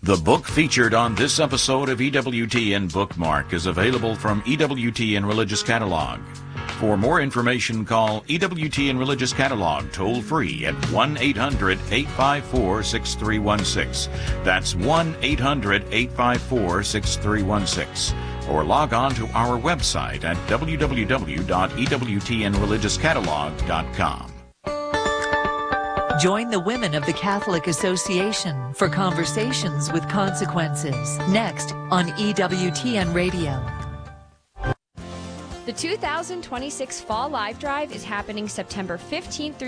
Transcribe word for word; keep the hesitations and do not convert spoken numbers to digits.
The book featured on this episode of E W T N Bookmark is available from E W T N Religious Catalog. For more information, call E W T N Religious Catalog toll-free at one eight hundred, eight five four, six three one six. That's one eight hundred, eight five four, six three one six. Or log on to our website at w w w dot e w t n religious catalog dot com. Join the Women of the Catholic Association for Conversations with Consequences, next on E W T N Radio. The two thousand twenty-six Fall Live Drive is happening September fifteenth through